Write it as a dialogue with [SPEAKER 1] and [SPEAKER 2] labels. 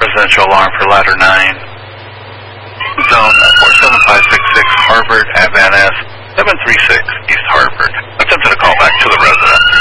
[SPEAKER 1] residential alarm for ladder 9. Zone 47566 Harvard at Van Ness 736.